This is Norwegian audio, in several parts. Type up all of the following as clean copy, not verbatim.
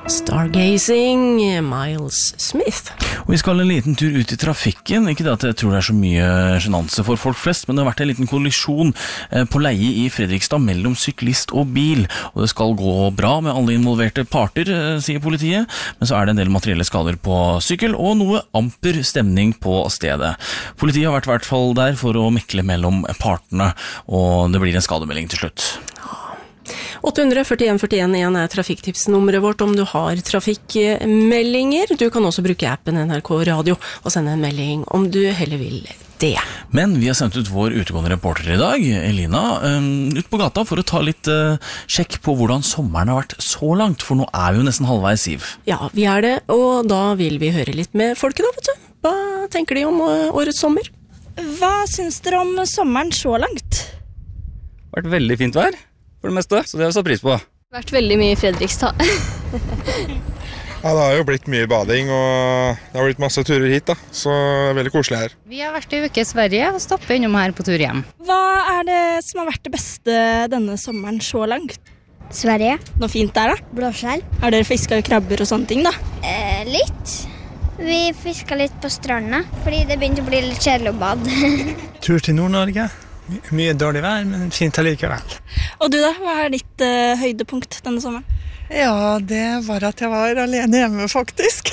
Stargazing, Miles Smith. Og vi skal en liten tur ut i trafikken. Ikke det at jeg tror det så mye genanse for folk flest, men det har vært en liten kollisjon på leie i Fredrikstad mellom syklist og bil. Og det skal gå bra med alle involverte parter, sier politiet. Men så det en del materielle skader på sykkel, og noe amper stemning på stedet. Politiet har vært i hvert fall der for å mekle mellom partene, og det blir en skademelding til slutt. 800-41-41 trafikktipsnummeret vårt om du har trafikkmeldinger. Du kan også bruke appen NRK Radio og sende en melding om du heller vil det. Men vi har sendt ut vår utegående reporter i dag, Elina, ut på gata for å ta litt sjekk på hvordan sommeren har vært så langt, for nå vi jo nesten halvveis, Siv. Ja, vi det, og da vil vi høre litt med folket da, vet du. Hva tenker de om årets sommer? Hva synes dere om sommeren så langt? Det har vært veldig fint vær. For det meste, så det har jeg satt pris på. Det har vært veldig mye i Fredrikstad. Ja, det har jo blitt mye bading, og det har blitt masse turer hit da, så det veldig koselig her. Vi har vært i uke i Sverige og stoppet innom her på tur hjem. Hva det som har vært det beste denne sommeren så langt? Sverige. Noe fint der da? Blåskjell. Har dere fisket krabber og sånne ting da? Litt. Vi fisket litt på stranda, fordi det begynte å bli litt kjedelig å bade. Tur til Nord-Norge. Mye dårlig vær, men fint allikevel. Og du da, hva ditt høydepunkt denne sommeren? Ja, det var at jeg var alene hjemme faktisk.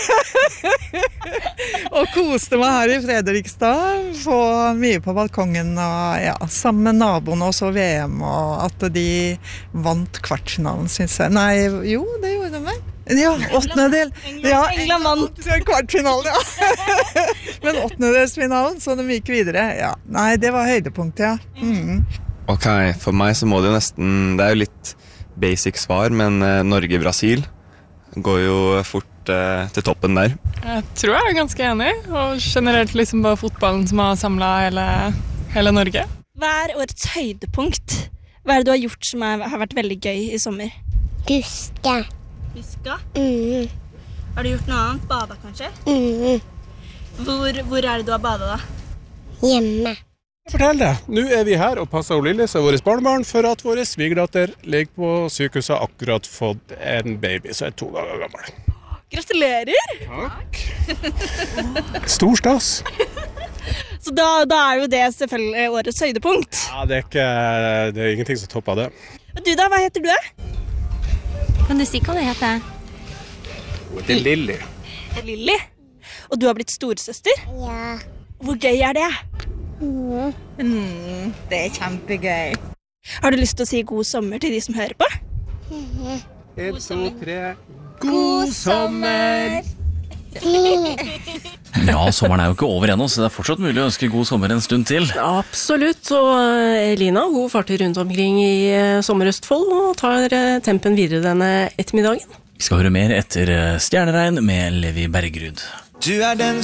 Og koste meg her i Fredrikstad, få mye på balkongen, og ja, sammen med naboene og så VM, og at de vant kvartfinalen, synes jeg. Nei, jo, det gjorde de vel. Ja, åttendedel. Ja, England vant kvartfinalen, ja. Men åttendedelsfinalen, så de gikk videre. Ja, nei, det var høydepunkt, ja. Ok, for meg så må det jo nesten, det jo litt basic svar, men Norge-Brasil går jo fort til toppen der. Jeg tror jeg ganske enig, og generelt liksom bare fotballen som har samlet hele Norge. Hva årets høydepunkt? Hva det du har gjort som har vært veldig gøy i sommer? Huske. Fiska? Har du gjort noe annet? Bada kanskje? Hvor det du har badet da? Hjemme. Fortell det. Nå vi her og passer Lille som våre barnebarn for at våre svigerdatter ligger på sykehuset og akkurat fått en baby som 2 dager gammel. Gratulerer! Takk. Stor stas. Så da jo det selvfølgelig årets høydepunkt. Ja, det er ingenting som topper det. Og du da, hva heter du? Kan du si hva det heter? Det Lilly. Lilly? Og du har blitt storesøster? Ja. Hvor gøy det? Det kjempegøy. Har du lyst til å si god sommer til de som hører på? 1, 2, 3. God sommer! Ja, sommeren jo ikke over ennå, så det fortsatt mulig å ønske god sommer en stund til. Absolutt, og Elina, hun farter rundt omkring i Sommerøstfold og tar tempen videre denne ettermiddagen. Vi skal høre mer etter Stjerneregn med Levi Bergerud. Du den